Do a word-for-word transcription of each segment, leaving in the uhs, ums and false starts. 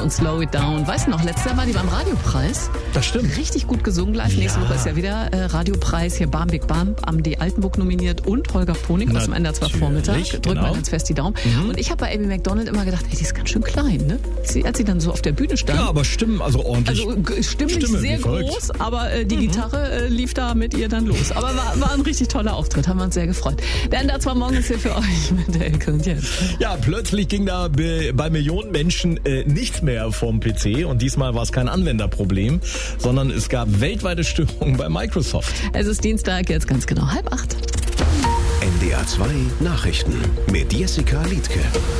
und Slow It Down. Weißt du noch, letztes Jahr war die beim Radiopreis. Das stimmt. Richtig gut gesungen live. Ja. Nächste Woche ist ja wieder äh, Radiopreis. Hier Bam Big Bam, am D. Altenburg nominiert und Holger Ponig aus dem N D R zwei Vormittag. Drückt genau. mal ganz fest die Daumen. Mhm. Und ich habe bei Abby McDonald immer gedacht, ey, die ist ganz schön klein, ne? Sie, als sie dann so auf der Bühne stand. Ja, aber Stimmen, also ordentlich. Also g- stimmlich Stimme, sehr groß, aber äh, die mhm. Gitarre äh, lief da mit ihr dann los. Aber war, war ein richtig toller Auftritt, haben wir uns sehr gefreut. Der N D R zwei Morgen ist hier für euch mit der Elke und Jens. Ja, plötzlich ging da be- bei Millionen Menschen äh, nichts mehr vom P C und diesmal war es kein Anwenderproblem, sondern es gab weltweite Störungen bei Microsoft. Es ist Dienstag, jetzt ganz genau halb acht. N D R zwei Nachrichten mit Jessica Liedtke.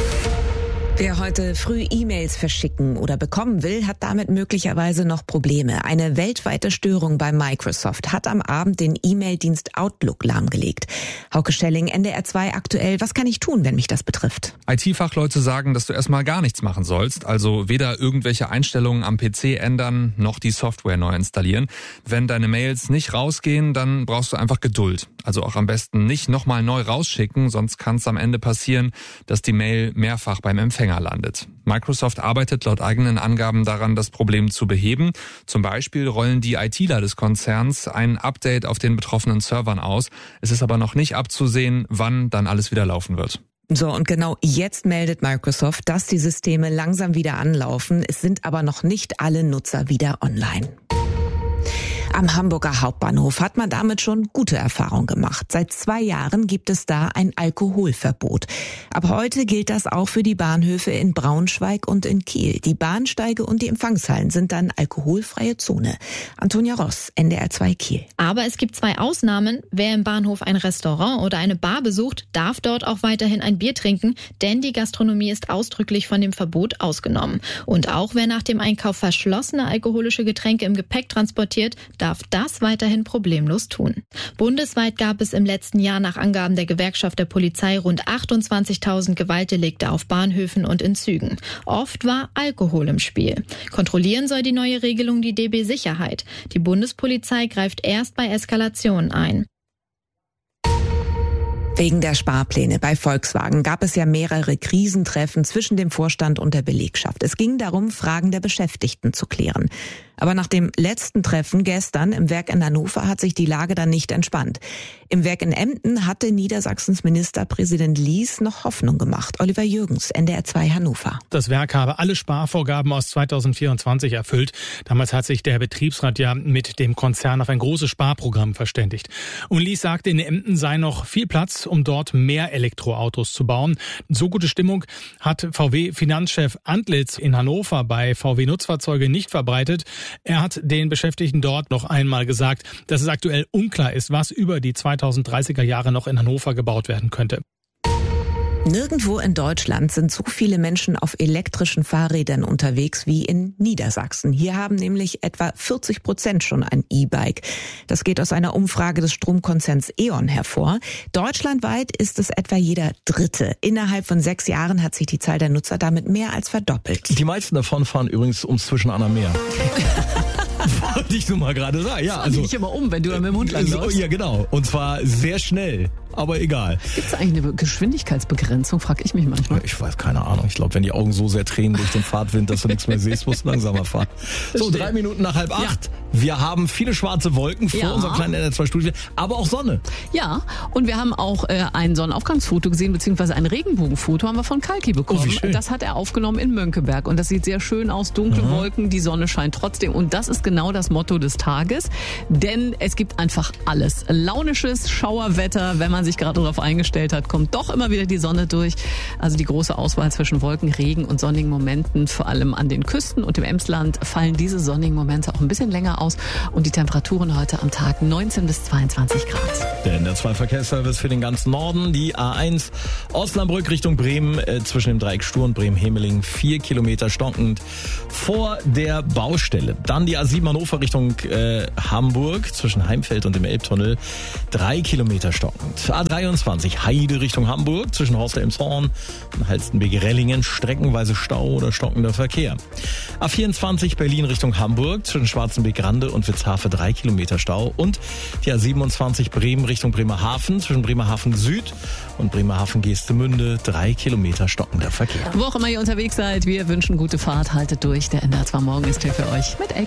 Wer heute früh E-Mails verschicken oder bekommen will, hat damit möglicherweise noch Probleme. Eine weltweite Störung bei Microsoft hat am Abend den E-Mail-Dienst Outlook lahmgelegt. Hauke Schelling, N D R zwei aktuell. Was kann ich tun, wenn mich das betrifft? I T-Fachleute sagen, dass du erstmal gar nichts machen sollst. Also weder irgendwelche Einstellungen am P C ändern, noch die Software neu installieren. Wenn deine Mails nicht rausgehen, dann brauchst du einfach Geduld. Also auch am besten nicht nochmal neu rausschicken, sonst kann es am Ende passieren, dass die Mail mehrfach beim Empfänger landet. Microsoft arbeitet laut eigenen Angaben daran, das Problem zu beheben. Zum Beispiel rollen die ITler des Konzerns ein Update auf den betroffenen Servern aus. Es ist aber noch nicht abzusehen, wann dann alles wieder laufen wird. So, und genau jetzt meldet Microsoft, dass die Systeme langsam wieder anlaufen. Es sind aber noch nicht alle Nutzer wieder online. Am Hamburger Hauptbahnhof hat man damit schon gute Erfahrungen gemacht. Seit zwei Jahren gibt es da ein Alkoholverbot. Ab heute gilt das auch für die Bahnhöfe in Braunschweig und in Kiel. Die Bahnsteige und die Empfangshallen sind dann alkoholfreie Zone. Antonia Ross, N D R zwei Kiel. Aber es gibt zwei Ausnahmen. Wer im Bahnhof ein Restaurant oder eine Bar besucht, darf dort auch weiterhin ein Bier trinken, denn die Gastronomie ist ausdrücklich von dem Verbot ausgenommen. Und auch wer nach dem Einkauf verschlossene alkoholische Getränke im Gepäck transportiert, darf das weiterhin problemlos tun. Bundesweit gab es im letzten Jahr nach Angaben der Gewerkschaft der Polizei rund achtundzwanzigtausend Gewaltdelikte auf Bahnhöfen und in Zügen. Oft war Alkohol im Spiel. Kontrollieren soll die neue Regelung die D B Sicherheit. Die Bundespolizei greift erst bei Eskalationen ein. Wegen der Sparpläne bei Volkswagen gab es ja mehrere Krisentreffen zwischen dem Vorstand und der Belegschaft. Es ging darum, Fragen der Beschäftigten zu klären. Aber nach dem letzten Treffen gestern im Werk in Hannover hat sich die Lage dann nicht entspannt. Im Werk in Emden hatte Niedersachsens Ministerpräsident Lies noch Hoffnung gemacht. Oliver Jürgens, N D R zwei Hannover. Das Werk habe alle Sparvorgaben aus zweitausendvierundzwanzig erfüllt. Damals hat sich der Betriebsrat ja mit dem Konzern auf ein großes Sparprogramm verständigt. Und Lies sagte, in Emden sei noch viel Platz, um dort mehr Elektroautos zu bauen. So gute Stimmung hat V W-Finanzchef Antlitz in Hannover bei V W Nutzfahrzeuge nicht verbreitet. Er hat den Beschäftigten dort noch einmal gesagt, dass es aktuell unklar ist, was über die zweitausenddreißiger Jahre noch in Hannover gebaut werden könnte. Nirgendwo in Deutschland sind so viele Menschen auf elektrischen Fahrrädern unterwegs wie in Niedersachsen. Hier haben nämlich etwa vierzig Prozent schon ein E-Bike. Das geht aus einer Umfrage des Stromkonzerns E.ON hervor. Deutschlandweit ist es etwa jeder Dritte. Innerhalb von sechs Jahren hat sich die Zahl der Nutzer damit mehr als verdoppelt. Die meisten davon fahren übrigens ums Zwischen-Anna-Meer. Wollte ich nur mal gerade sagen. Ja, also ich immer um, wenn du da mit dem Hund langläufst. Ja, genau. Und zwar sehr schnell. Aber egal. Gibt es eigentlich eine Geschwindigkeitsbegrenzung, frage ich mich manchmal. Ich weiß, keine Ahnung. Ich glaube, wenn die Augen so sehr tränen durch den Fahrtwind, dass du nichts mehr siehst, musst du langsamer fahren. So, drei Minuten nach halb acht. Ja. Wir haben viele schwarze Wolken vor ja. unserem kleinen N D R zwei Studio, aber auch Sonne. Ja, und wir haben auch äh, ein Sonnenaufgangsfoto gesehen, beziehungsweise ein Regenbogenfoto haben wir von Kalki bekommen. Oh, wie schön. Das hat er aufgenommen in Mönckeberg und das sieht sehr schön aus. Dunkle mhm. Wolken, die Sonne scheint trotzdem und das ist genau das Motto des Tages, denn es gibt einfach alles. Launisches Schauerwetter, wenn man sich gerade darauf eingestellt hat, kommt doch immer wieder die Sonne durch. Also die große Auswahl zwischen Wolken, Regen und sonnigen Momenten, vor allem an den Küsten und im Emsland, fallen diese sonnigen Momente auch ein bisschen länger aus und die Temperaturen heute am Tag neunzehn bis zweiundzwanzig Grad. Der N D R zwei Verkehrsservice für den ganzen Norden, die A eins Osnabrück Richtung Bremen, äh, zwischen dem Dreieck Stur und Bremen-Hemeling, vier Kilometer stockend vor der Baustelle. Dann die A sieben Hannover Richtung äh, Hamburg, zwischen Heimfeld und dem Elbtunnel, drei Kilometer stockend. A dreiundzwanzig Heide Richtung Hamburg zwischen Horst-Elmshorn und Halstenbeke-Rellingen streckenweise Stau oder stockender Verkehr. A vierundzwanzig Berlin Richtung Hamburg zwischen Schwarzenbeck-Rande und Witzhafe drei Kilometer Stau und die A siebenundzwanzig Bremen Richtung Bremerhaven zwischen Bremerhaven Süd und Bremerhaven-Geestemünde drei Kilometer stockender Verkehr. Wo auch immer ihr unterwegs seid, wir wünschen gute Fahrt, haltet durch. Der N D R zwei Morgen ist hier für euch mit Ex.